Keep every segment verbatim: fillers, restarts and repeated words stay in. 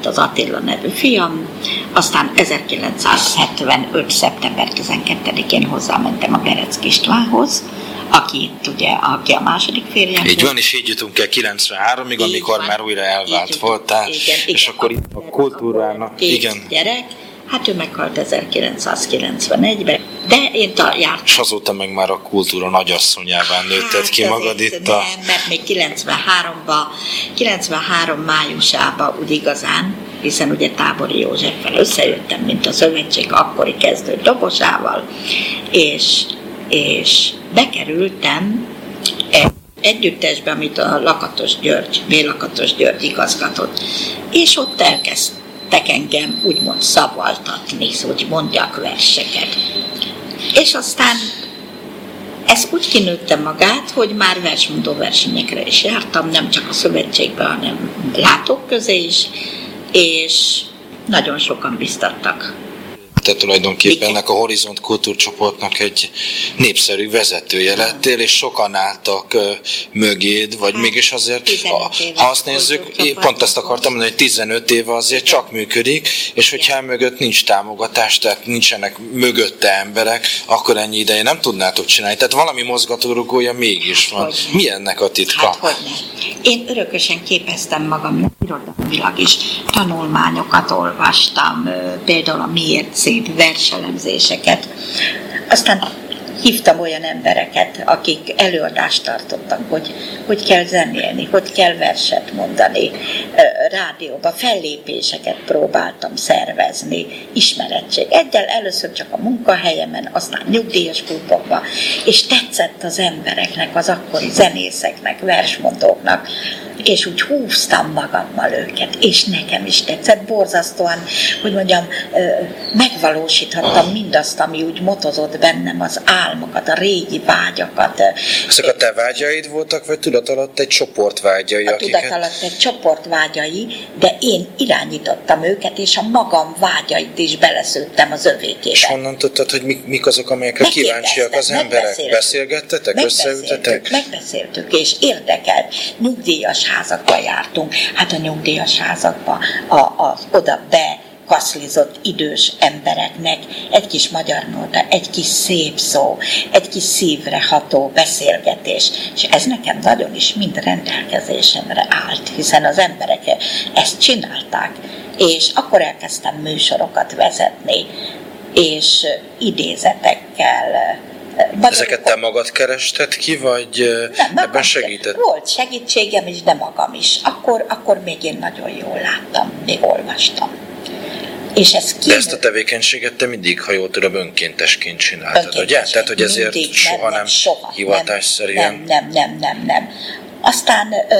az Attila nevű fiam, aztán ezerkilencszázhetvenöt. szeptember tizenkettedikén hozzámentem a Gerecki Istvánhoz, aki itt ugye, aki a második férjem. Így van, és így jutunk el kilencvenháromig, így amikor van, már újra elvált voltál, igen, és igen, akkor itt a kultúrának, igen. Gyerek, hát ő meghalt ezerkilencszázkilencvenegyben, de én ta, jártam. És azóta meg már a kultúra nagyasszonyává nőtted hát, ki magad itt a... Nem, mert még kilencvenháromban, kilencvenhárom májusában úgy igazán, hiszen ugye Tábori Józseffel összejöttem, mint a szövetség akkori kezdő dobosával, és, és bekerültem egy együttesbe, amit a Lakatos György, B. Lakatos György igazgatott, és ott elkezdtek engem úgymond szavaltatni, hogy mondjak verseket. És aztán ez úgy kinőtte magát, hogy már versmondó versenyekre is jártam, nem csak a szövetségben, hanem látók közé is, és nagyon sokan biztattak. Te tulajdonképpen ennek a Horizont kultúrcsoportnak egy népszerű vezetője lettél, és sokan álltak uh, mögéd, vagy hát, mégis azért, a, ha azt nézzük, én pont ezt akartam mondani, hogy tizenöt éve azért igen. csak működik, és hogyha mögött nincs támogatás, tehát nincsenek mögötte emberek, akkor ennyi ideje nem tudnátok csinálni. Tehát valami mozgatórugója mégis van. Hogyne. Mi ennek a titka? Hát hogyne. Én örökösen képeztem magam irodalmilag is, tanulmányokat olvastam, például a Miért szép verselemzéseket. Aztán hívtam olyan embereket, akik előadást tartottak, hogy hogy kell zenélni, hogy kell verset mondani, rádióba fellépéseket próbáltam szervezni, ismerettség. Egyel először csak a munkahelyemen, aztán nyugdíjas klubokban, és tetszett az embereknek, az akkori zenészeknek, versmondóknak, és úgy húztam magammal őket, és nekem is tetszett borzasztóan, hogy mondjam, megvalósíthattam mindazt, ami úgy motozott bennem, az álmokat, a régi vágyakat. Ezek a te vágyaid voltak, vagy tudat alatt egy csoport vágyai? A akiket... tudat alatt egy csoport vágyai, de én irányítottam őket, és a magam vágyait is beleszőttem az övékébe. És honnan tudtad, hogy mik, mik azok, amelyekre kíváncsiak az emberek? Beszélgettetek? Összeültetek? Megbeszéltük, és érdekelt. Nyugdíjas házakba jártunk. Hát a nyugdíjas házakba a, a, oda be kaszlizott idős embereknek egy kis magyar nóta, egy kis szép szó, egy kis szívre ható beszélgetés. És ez nekem nagyon is mind rendelkezésemre állt, hiszen az emberek ezt csinálták. És akkor elkezdtem műsorokat vezetni, és idézetekkel. Ezeket te magad kerested ki, vagy nem, ebben segített? Volt segítségem is, de magam is. Akkor, akkor még én nagyon jól láttam, még olvastam. És ez de ezt a tevékenységet te mindig, ha jól tudom, önkéntesként csináltad, ugye? Tehát, hogy ezért mindig, soha nem, nem soha, hivatásszerűen? Nem, nem, nem, nem, nem. Aztán ö,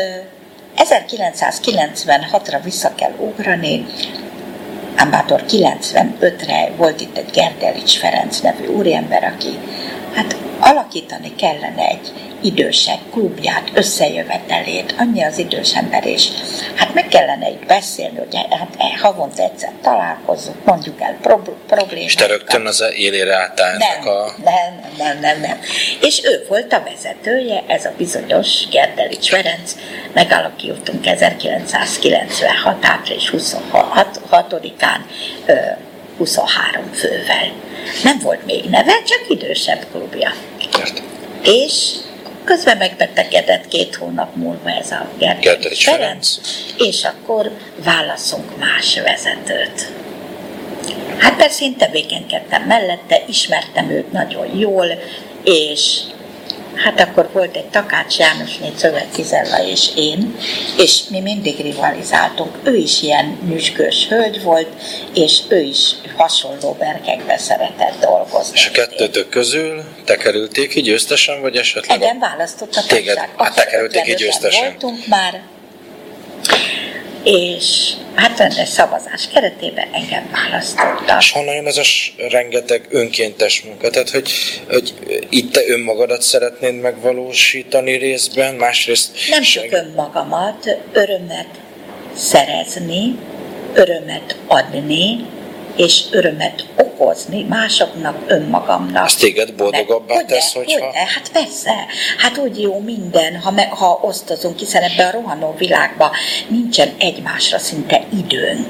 ezerkilencszázkilencvenhatra vissza kell ugrani, Ámbátor kilencvenötre volt itt egy Gerdelics Ferenc nevű úriember, aki hát alakítani kellene egy idősek klubját, összejövetelét, annyi az idős ember, és hát meg kellene itt beszélni, hogy hát havonta egyszer találkozzunk, mondjuk el prob- problémákat. És te rögtön az élére álltál ennek a... Nem, nem, nem, nem. És ő volt a vezetője, ez a bizonyos Gerdelics Ferenc, megalakítottunk ezerkilencszázkilencvenhat. április huszonhatodikán huszonhárom fővel. Nem volt még neve, csak idősebb klubja. Értem. És közben megbetegedett két hónap múlva ez a Gerdelics Ferenc, és akkor válaszunk más vezetőt. Hát persze én tevékenykedtem mellette, ismertem őt nagyon jól, és hát akkor volt egy Takács Jánosné, Szövet Gizella és én, és mi mindig rivalizáltunk. Ő is ilyen nyüzsgős hölgy volt, és ő is hasonló berkekben szeretett dolgozni. És a kettőtök közül te kerültél ki győztesen, vagy esetleg? Engem választottak. Téged, hát te kerültél ki győztesen. Voltunk már, és hát rendes szavazás keretében engem választottak. És honnan jön ez a rengeteg önkéntes munka? Tehát, hogy, hogy itt te önmagadat szeretnéd megvalósítani részben, másrészt... Nem csak seg... önmagamat, örömet szerezni, örömet adni, és örömet okozni másoknak, önmagamnak. Az téged boldogabbá meg, tesz, hogyne, hogyha... Hogyne, hát persze, hát úgy jó minden, ha, me, ha osztozunk, hiszen ebben a rohanó világban nincsen egymásra szinte időnk.